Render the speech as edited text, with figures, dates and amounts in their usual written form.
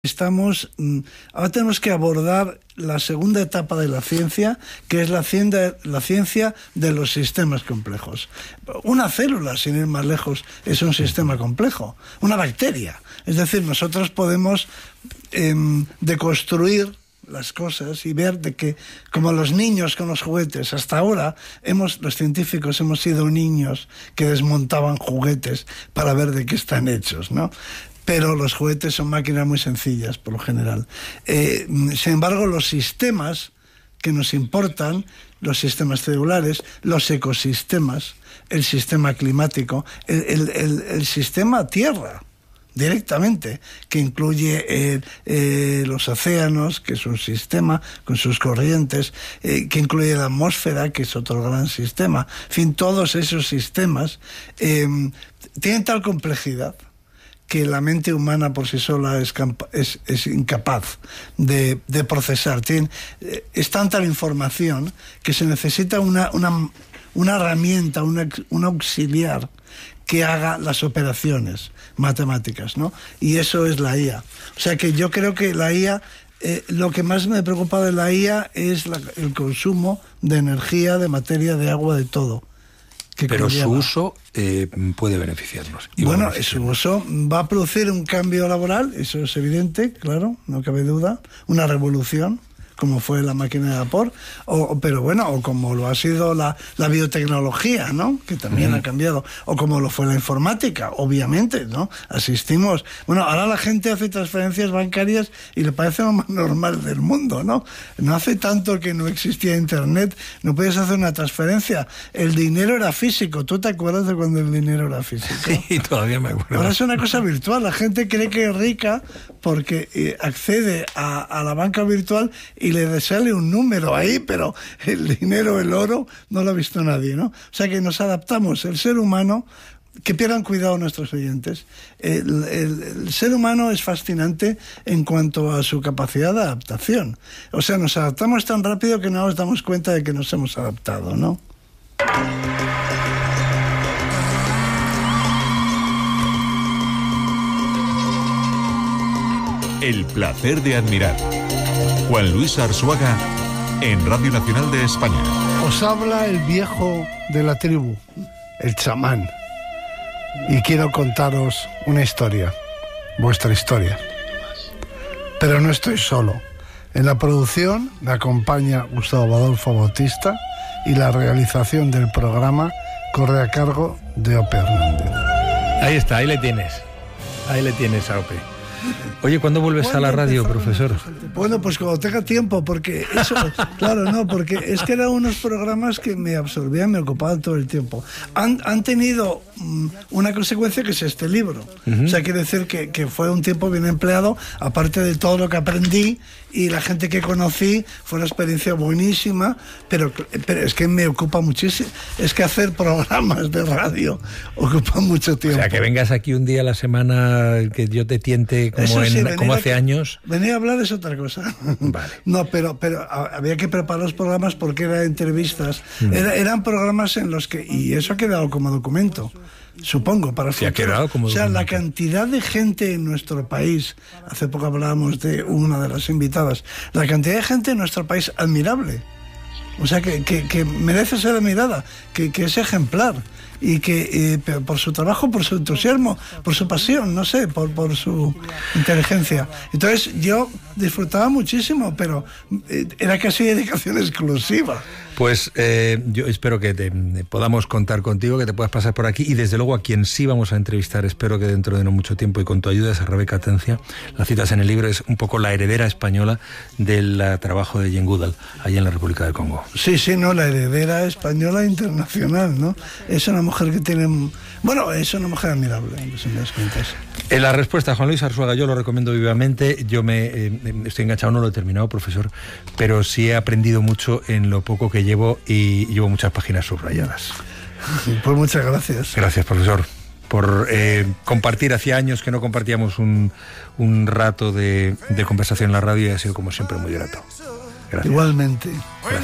Ahora tenemos que abordar la segunda etapa de la ciencia, que es la ciencia de los sistemas complejos. Una célula, sin ir más lejos, es un sistema complejo. Una bacteria. Es decir, nosotros podemos deconstruir las cosas y ver de que, como los niños con los juguetes, hasta ahora los científicos hemos sido niños que desmontaban juguetes para ver de qué están hechos, ¿no? Pero los juguetes son máquinas muy sencillas, por lo general. Sin embargo, los sistemas que nos importan, los sistemas celulares, los ecosistemas, el sistema climático, el sistema Tierra, directamente, que incluye los océanos, que es un sistema con sus corrientes, que incluye la atmósfera, que es otro gran sistema. En fin, todos esos sistemas tienen tal complejidad que la mente humana por sí sola es incapaz de procesar. Es tanta la información que se necesita una herramienta, un auxiliar que haga las operaciones matemáticas, ¿no? Y eso es la IA. O sea que yo creo que la IA, lo que más me preocupa de la IA es el consumo de energía, de materia, de agua, de todo. Pero su uso puede beneficiarnos. Bueno, su uso va a producir un cambio laboral, eso es evidente, claro, no cabe duda, una revolución, como fue la máquina de vapor, pero bueno, o como lo ha sido la biotecnología, ¿no? Que también ha cambiado, o como lo fue la informática, obviamente, ¿no? Asistimos. Bueno, ahora la gente hace transferencias bancarias y le parece lo más normal del mundo, ¿no? No hace tanto que no existía Internet, no podías hacer una transferencia. El dinero era físico. ¿Tú te acuerdas de cuando el dinero era físico? Sí, todavía me acuerdo. Ahora es una cosa virtual. La gente cree que es rica porque accede a la banca virtual y le sale un número ahí, pero el dinero, el oro, no lo ha visto nadie, ¿no? O sea que nos adaptamos. El ser humano, que pierdan cuidado nuestros oyentes, el ser humano es fascinante en cuanto a su capacidad de adaptación. O sea, nos adaptamos tan rápido que no nos damos cuenta de que nos hemos adaptado, ¿no? El placer de admirar. Juan Luis Arzuaga en Radio Nacional de España. Os habla el viejo de la tribu, el chamán. Y quiero contaros una historia, vuestra historia. Pero no estoy solo. En la producción me acompaña Gustavo Adolfo Bautista y la realización del programa corre a cargo de Ope Hernández. Ahí está, ahí le tienes a Ope. Oye, ¿cuándo vuelves a la radio, profesor? Bueno, pues cuando tenga tiempo, porque eso, claro, no, porque es que eran unos programas que me absorbían, me ocupaban todo el tiempo. Han tenido una consecuencia que es este libro. O sea, quiere decir que fue un tiempo bien empleado, aparte de todo lo que aprendí y la gente que conocí, fue una experiencia buenísima, pero es que me ocupa muchísimo. Es que hacer programas de radio ocupa mucho tiempo. O sea, que vengas aquí un día a la semana, que yo te tiente como hace años. Venir a hablar es otra cosa. Vale. No, pero había que preparar los programas porque eran entrevistas. Eran programas en los que... Y eso ha quedado como documento, supongo, para el futuro. Ha quedado como documento. La cantidad de gente en nuestro país, hace poco hablábamos de una de las invitadas, la cantidad de gente en nuestro país admirable. O sea, que merece ser admirada, que es ejemplar. Y que por su trabajo, por su entusiasmo, por su pasión, no sé, por su inteligencia. Entonces yo disfrutaba muchísimo, pero era casi dedicación exclusiva. Pues yo espero que podamos contar contigo, que te puedas pasar por aquí, y desde luego a quien sí vamos a entrevistar, espero que dentro de no mucho tiempo y con tu ayuda, es a Rebeca Atencia. La citas en el libro, es un poco la heredera española del trabajo de Jane Goodall, allí en la República del Congo. Sí, no, la heredera española internacional, ¿no? Es una mujer que tiene... Bueno, es una mujer admirable, si me das cuenta. En la respuesta, Juan Luis Arzuaga, yo lo recomiendo vivamente. Yo estoy enganchado, no lo he terminado, profesor, pero sí he aprendido mucho en lo poco que llevo y llevo muchas páginas subrayadas. Pues muchas gracias. Gracias, profesor, por compartir. Hacía años que no compartíamos un rato de conversación en la radio y ha sido, como siempre, muy grato. Gracias. Igualmente. Gracias.